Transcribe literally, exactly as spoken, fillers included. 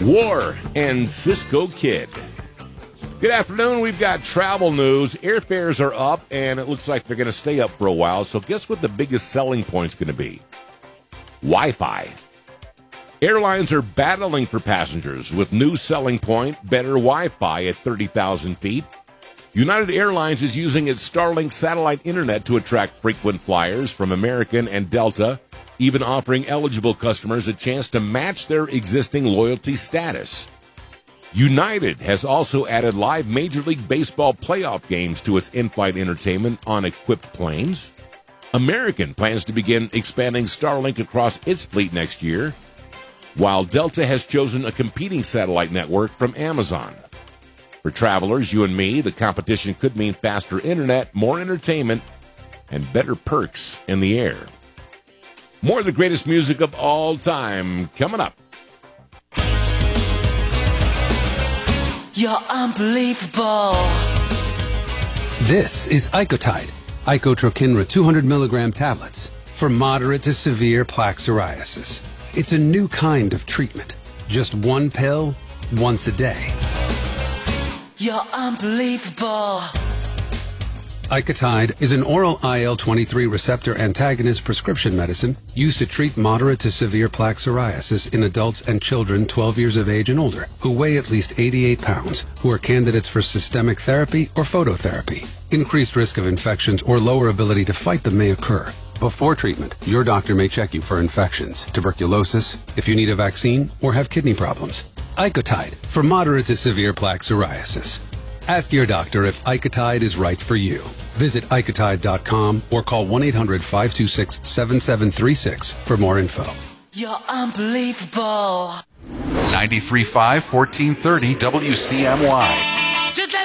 War and Cisco Kid. Good afternoon. We've got travel news. Airfares are up, and it looks like they're going to stay up for a while. So guess what the biggest selling point's going to be? Wi-Fi. Airlines are battling for passengers with new selling point, better Wi-Fi at thirty thousand feet. United Airlines is using its Starlink satellite internet to attract frequent flyers from American and Delta, even offering eligible customers a chance to match their existing loyalty status. United has also added live Major League Baseball playoff games to its in-flight entertainment on equipped planes. American plans to begin expanding Starlink across its fleet next year, while Delta has chosen a competing satellite network from Amazon. For travelers, you and me, the competition could mean faster internet, more entertainment, and better perks in the air. More of the greatest music of all time coming up. You're unbelievable. This is Icotide, Icotrokinra two hundred milligram tablets for moderate to severe plaque psoriasis. It's a new kind of treatment. Just one pill, once a day. You're unbelievable. Icotide is an oral I L twenty-three receptor antagonist prescription medicine used to treat moderate to severe plaque psoriasis in adults and children twelve years of age and older who weigh at least eighty-eight pounds, who are candidates for systemic therapy or phototherapy. Increased risk of infections or lower ability to fight them may occur. Before treatment, your doctor may check you for infections, tuberculosis, if you need a vaccine, or have kidney problems. Icotide for moderate to severe plaque psoriasis. Ask your doctor if Icotide is right for you. Visit Icotide dot com or call one eight hundred five two six seven seven three six for more info. You're unbelievable. ninety-three point five, fourteen thirty W C M Y.